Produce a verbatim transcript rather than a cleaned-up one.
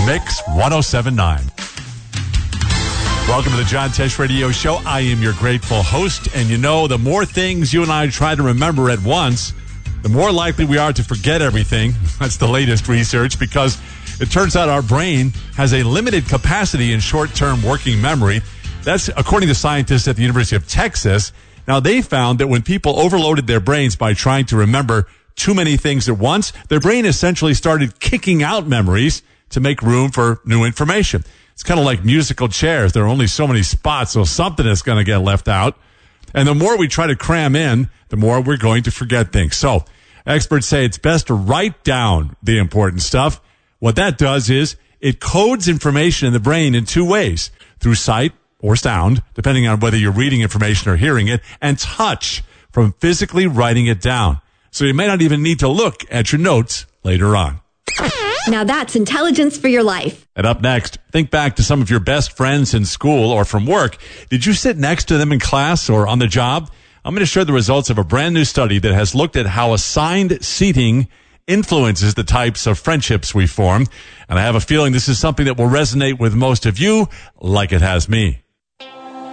Mix one oh seven point nine. Welcome to the John Tesh Radio Show. I am your grateful host. And you know, the more things you and I try to remember at once, the more likely we are to forget everything. That's the latest research, because it turns out our brain has a limited capacity in short-term working memory. That's according to scientists at the University of Texas. Now, they found that when people overloaded their brains by trying to remember too many things at once, their brain essentially started kicking out memories to make room for new information. It's kind of like musical chairs. There are only so many spots, so something is going to get left out. And the more we try to cram in, the more we're going to forget things. So experts say it's best to write down the important stuff. What that does is it codes information in the brain in two ways: through sight or sound, depending on whether you're reading information or hearing it, and touch, from physically writing it down. So you may not even need to look at your notes later on. Now that's intelligence for your life. And up next, think back to some of your best friends in school or from work. Did you sit next to them in class or on the job? I'm going to share the results of a brand new study that has looked at how assigned seating influences the types of friendships we form. And I have a feeling this is something that will resonate with most of you, like it has me.